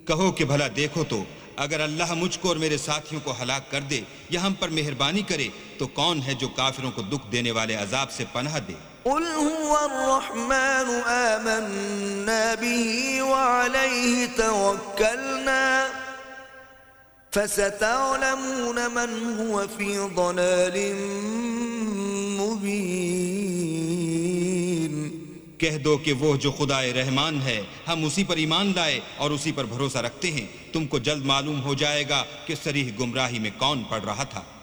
कहो कि भला देखो तो, अगर अल्लाह मुझको और मेरे साथियों को हलाक कर दे या हम पर मेहरबानी करे तो कौन है जो काफिरों को दुख देने वाले अजाब से पनाह दे। क़ुल हुवर्रहमानु आमन्ना बिही व अलैहि तवक्कलना फसतअलमून मन हुव फी ضलालिन मुबीन। कह दो कि वो जो खुदाए रहमान है, हम उसी पर ईमान लाए और उसी पर भरोसा रखते हैं। तुमको जल्द मालूम हो जाएगा कि सरीह गुमराही में कौन पड़ रहा था।